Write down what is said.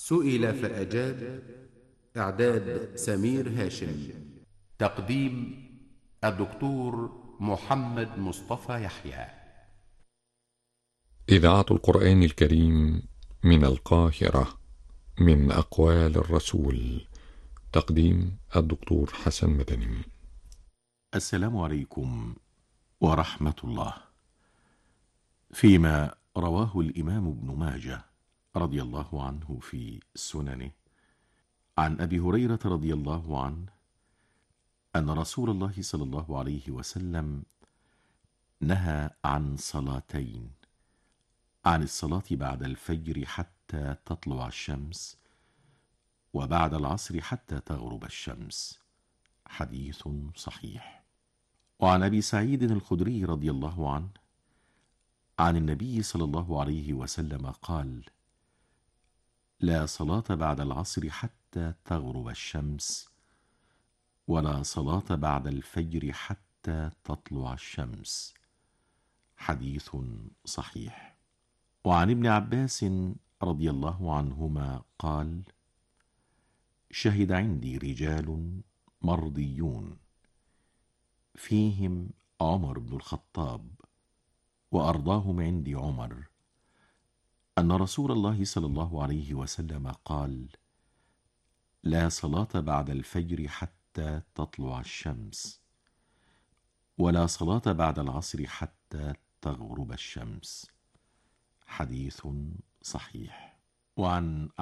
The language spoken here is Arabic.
سئل فأجاب. إعداد سمير هاشم. تقديم الدكتور محمد مصطفى يحيى. إذاعة القرآن الكريم من القاهرة، من أقوال الرسول. تقديم الدكتور حسن مدني. السلام عليكم ورحمة الله. فيما رواه الإمام ابن ماجه رضي الله عنه في سننه عن أبي هريرة رضي الله عنه أن رسول الله صلى الله عليه وسلم نهى عن صلاتين: عن الصلاة بعد الفجر حتى تطلع الشمس، وبعد العصر حتى تغرب الشمس. حديث صحيح. وعن أبي سعيد الخدري رضي الله عنه عن النبي صلى الله عليه وسلم قال: لا صلاة بعد العصر حتى تغرب الشمس، ولا صلاة بعد الفجر حتى تطلع الشمس. حديث صحيح. وعن ابن عباس رضي الله عنهما قال: شهد عندي رجال مرضيون، فيهم عمر بن الخطاب، وأرضاهم عندي عمر، أن رسول الله صلى الله عليه وسلم قال: لا صلاة بعد الفجر حتى تطلع الشمس، ولا صلاة بعد العصر حتى تغرب الشمس. حديث صحيح. وعن